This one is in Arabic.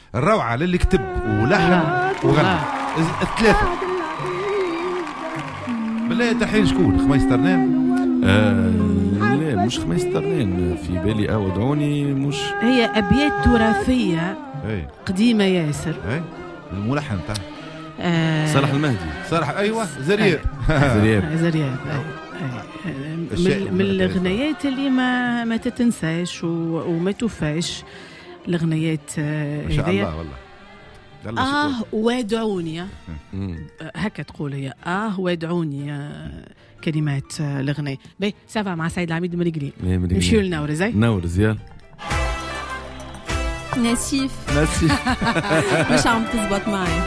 الروعة للي كتب ولحن وغنى الثلاثة. بالله تحية شكون؟ خميس ترنان؟ لا مش خميس ترنان، في بالي ودعوني مش. هي أبيات تراثية قديمة ياسر. الملحن تاع صالح المهدي. صالح أيوة زرياب. زرياب من الغنيات اللي ما تتنساش وما توفاش. الغنيات ما شاء الله والله. وادعوني هكا تقول هي وادعوني كلمات الغنية. باهي سافا مع سيد العميد مريقلي. نمشيو لنورز. نورز يلا. نسيف مش عم تزبط معي.